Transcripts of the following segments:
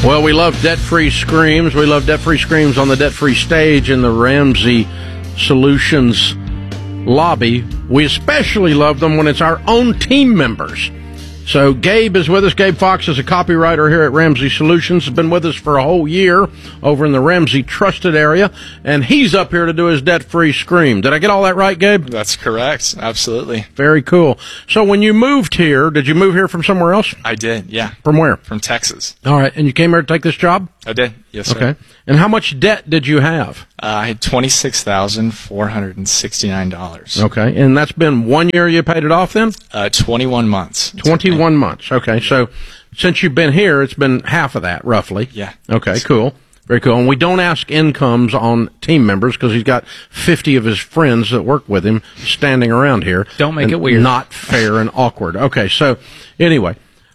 Well, we love debt-free screams. We love debt-free screams on the debt-free stage in the Ramsey Solutions lobby. We especially love them when it's our own team members. So Gabe is with us. Gabe Fox is a copywriter here at Ramsey Solutions. Has been with us for a whole year over in the Ramsey Trusted area, and he's up here to do his debt-free scream. Did I get all that right, Gabe? That's correct. Absolutely. Very cool. So when you moved here, did you move here from somewhere else? I did, yeah. From where? From Texas. All right, and you came here to take this job? I did, yes, sir. Okay. And how much debt did you have? I had $26,469. Okay, and that's been 1 year you paid it off then? 21 months. 21 months. Okay, so since you've been here, it's been half of that, roughly. Yeah. Okay, cool. Very cool. And we don't ask incomes on team members because he's got 50 of his friends that work with him standing around here. Don't make it weird. Not fair and awkward. Okay, so anyway,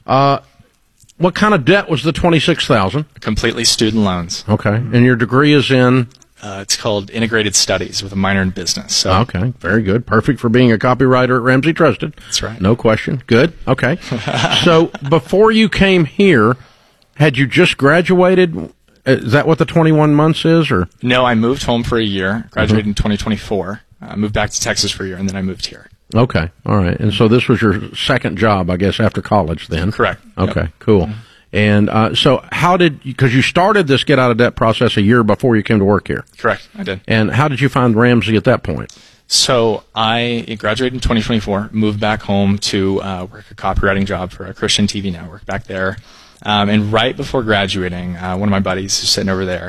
what kind of debt was the $26,000? Completely student loans. Okay, and your degree is in? It's called Integrated Studies with a minor in business. So. Okay, very good. Perfect for being a copywriter at Ramsey Trusted. That's right. No question. Good. Okay. So before you came here, had you just graduated? Is that what the 21 months is? Or No, I moved home for a year, graduated in 2024. I moved back to Texas for a year, and then I moved here. Okay. All right. And so this was your second job, I guess, after college then? Correct. Okay, Yep. cool. And so how did, because you started this get out of debt process a year before you came to work here. Correct, I did. And how did you find Ramsey at that point? So I graduated in 2024, moved back home to work a copywriting job for a Christian TV network back there. And right before graduating, one of my buddies who's sitting over there,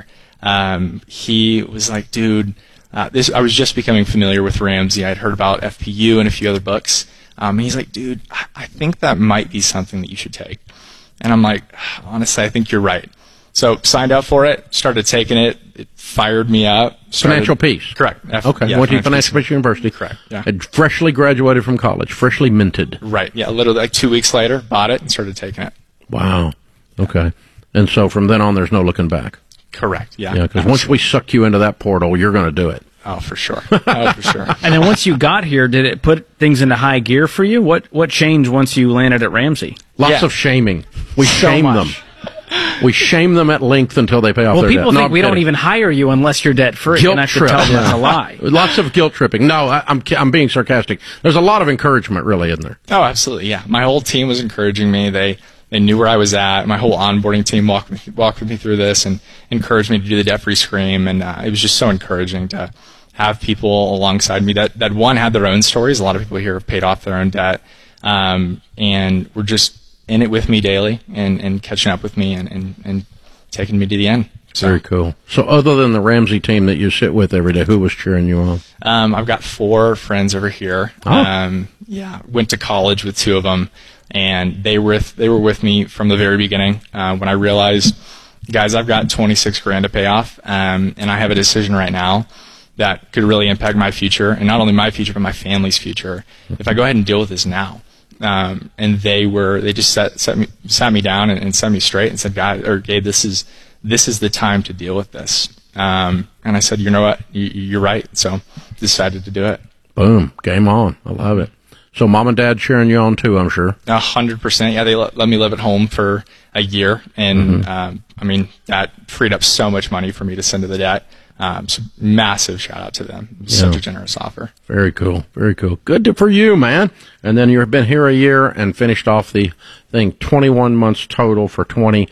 he was like, dude, I was just becoming familiar with Ramsey. I'd heard about FPU and a few other books. And he's like, dude, I think that might be something that you should take. And I'm like, honestly, I think you're right. So signed up for it, started taking it. It fired me up. Financial Peace. Correct. Okay. Yeah, Went to Financial Peace University. Correct. Yeah. Had freshly graduated from college, freshly minted. Right. Yeah. Literally like 2 weeks later, bought it and started taking it. Wow. Okay. And so from then on, there's no looking back. Correct. Yeah. Yeah, because once we suck you into that portal, you're going to do it. Oh, for sure. Oh, for sure. And then once you got here, did it put things into high gear for you? What changed once you landed at Ramsey? Lots of shaming. We So shame much. them. We shame them at length until they pay off Well, their debt. people No, think I'm we don't kidding. even hire you unless you're debt free. Guilt and I should trip. tell them that's Yeah. a lie. Lots of guilt tripping. No, I'm being sarcastic. There's a lot of encouragement, really, isn't there? Oh, absolutely. Yeah. My whole team was encouraging me. They knew where I was at. My whole onboarding team walked with me through this and encouraged me to do the debt-free scream. And it was just so encouraging to have people alongside me that one had their own stories. A lot of people here have paid off their own debt, and were just in it with me daily and catching up with me and taking me to the end. So, Very cool. So other than the Ramsey team that you sit with every day, who was cheering you on? I've got 4 friends over here. Oh. Yeah, went to college with 2 of them, and they were with me from the very beginning. When I realized, guys, I've got 26 grand to pay off, and I have a decision right now that could really impact my future, and not only my future but my family's future, if I go ahead and deal with this now. And they just sat me down and set me straight and said, Gabe, this is the time to deal with this. And I said, you know what, you're right. So decided to do it. Boom. Game on. I love it. So mom and dad cheering you on too, I'm sure. 100%. Yeah, they let me live at home for a year, and I mean that freed up so much money for me to send to the debt. So massive shout out to them. It was such a generous offer. Very cool. Very cool. Good for you, man. And then you've been here a year and finished off the thing, 21 months total for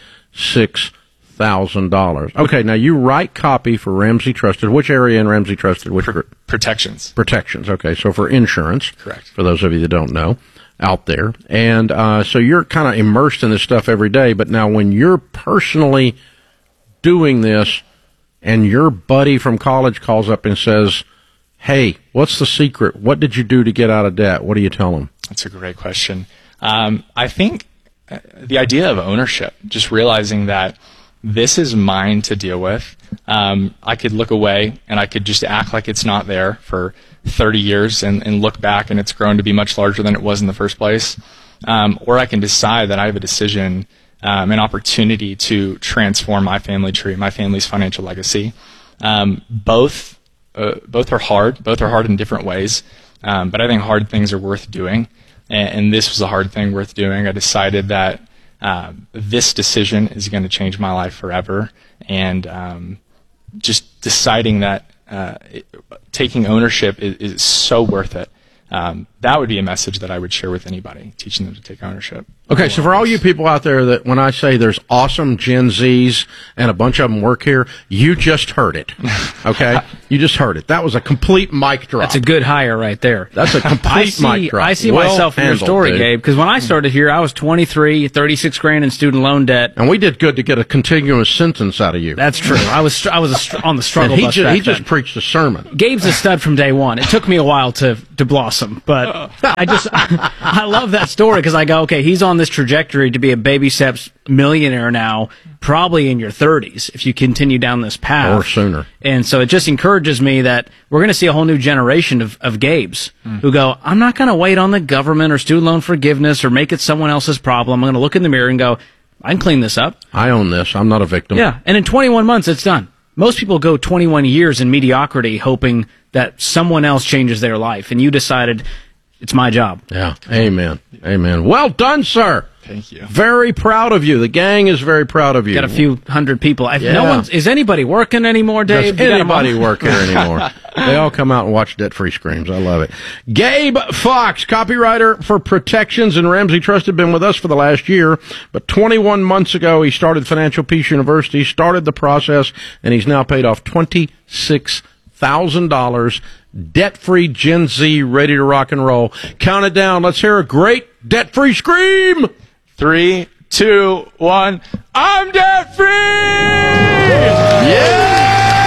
$26,000. Okay, now you write copy for Ramsey Trusted. Which area in Ramsey Trusted? Which Protections. Protections. Okay, so for insurance. Correct. For those of you that don't know out there. And so you're kind of immersed in this stuff every day, but now when you're personally doing this, and your buddy from college calls up and says, hey, what's the secret? What did you do to get out of debt? What do you tell them? That's a great question. I think the idea of ownership, just realizing that this is mine to deal with. I could look away and I could just act like it's not there for 30 years and look back and it's grown to be much larger than it was in the first place. Or I can decide that I have a decision, an opportunity to transform my family tree, my family's financial legacy. Both are hard. Both are hard in different ways. But I think hard things are worth doing. And this was a hard thing worth doing. I decided that this decision is going to change my life forever. And just deciding that taking ownership is so worth it. That would be a message that I would share with anybody, teaching them to take ownership. Okay, so for all you people out there that when I say there's awesome Gen Zs and a bunch of them work here, you just heard it. Okay? You just heard it. That was a complete mic drop. That's a good hire right there. That's a complete mic drop. I see Well myself in your handled, story, dude. Gabe, because when I started here, I was 23, 36 grand in student loan debt. And we did good to get a continuous sentence out of you. That's true. I was on the struggle And he bus just, back he just then. preached a sermon. Gabe's a stud from day one. It took me a while to blossom, but I love that story because I go, okay, he's on this trajectory to be a baby steps millionaire now, probably in your 30s if you continue down this path. Or sooner. And so it just encourages me that we're going to see a whole new generation of Gabes who go, I'm not going to wait on the government or student loan forgiveness or make it someone else's problem. I'm going to look in the mirror and go, I can clean this up. I own this. I'm not a victim. Yeah, and in 21 months, it's done. Most people go 21 years in mediocrity hoping that someone else changes their life, and you decided it's my job. Yeah. Amen. Amen. Well done, sir. Thank you. Very proud of you. The gang is very proud of you. Got a few hundred people. Yeah. No one's, is anybody working anymore, Dave? Does You got 'em anybody all? work here anymore? They all come out and watch Debt Free Screams. I love it. Gabe Fox, copywriter for Protections and Ramsey Trust, had been with us for the last year, but 21 months ago he started Financial Peace University, started the process, and he's now paid off $26,000. Debt-free Gen Z, ready to rock and roll. Count it down. Let's hear a great debt-free scream. 3, 2, 1. I'm debt free! Yeah!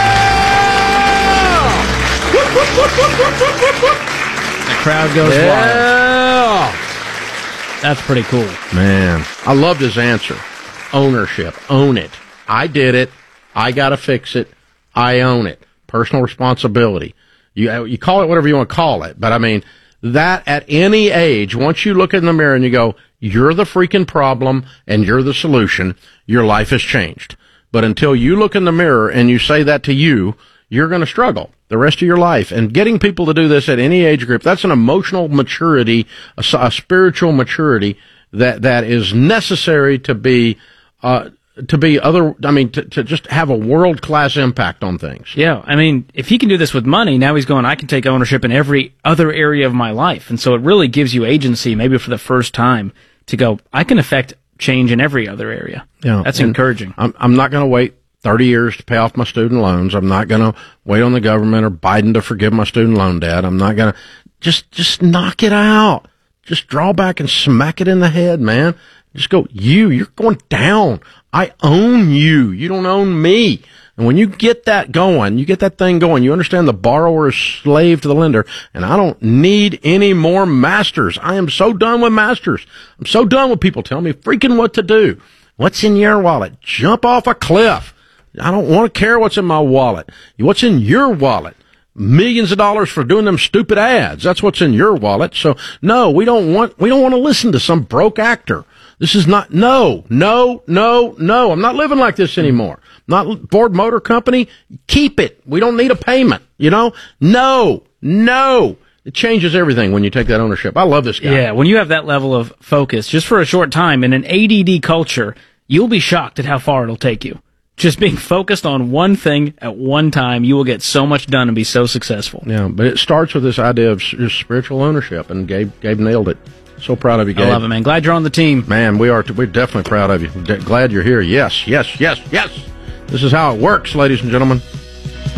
The crowd goes wild. Yeah! That's pretty cool. Man, I loved his answer. Ownership. Own it. I did it. I got to fix it. I own it. Personal responsibility. You call it whatever you want to call it, but I mean, that at any age, once you look in the mirror and you go, you're the freaking problem and you're the solution, your life has changed. But until you look in the mirror and you say that to you, you're going to struggle the rest of your life. And getting people to do this at any age group, that's an emotional maturity, a spiritual maturity that is necessary to just have a world-class impact on things. Yeah, I mean, if he can do this with money, now he's going, I can take ownership in every other area of my life. And so it really gives you agency, maybe for the first time, to go, I can affect change in every other area. Yeah, that's and encouraging. I'm not going to wait 30 years to pay off my student loans. I'm not going to wait on the government or Biden to forgive my student loan debt. I'm not going to just knock it out. Just draw back and smack it in the head, man. Just go, you're going down. I own you. You don't own me. And when you get that going, you get that thing going, you understand the borrower is slave to the lender, and I don't need any more masters. I am so done with masters. I'm so done with people telling me freaking what to do. What's in your wallet? Jump off a cliff. I don't want to care what's in my wallet. What's in your wallet? Millions of dollars for doing them stupid ads. That's what's in your wallet. So no, we don't want to listen to some broke actor. This is not, no. I'm not living like this anymore. Not Ford Motor Company. Keep it. We don't need a payment, No. It changes everything when you take that ownership. I love this guy. Yeah, when you have that level of focus, just for a short time in an ADD culture, you'll be shocked at how far it'll take you. Just being focused on one thing at one time, you will get so much done and be so successful. Yeah, but it starts with this idea of spiritual ownership, and Gabe nailed it. So proud of you, Gabe. I love it, man. Glad you're on the team. Man, we're definitely proud of you. Glad you're here. Yes. This is how it works, ladies and gentlemen.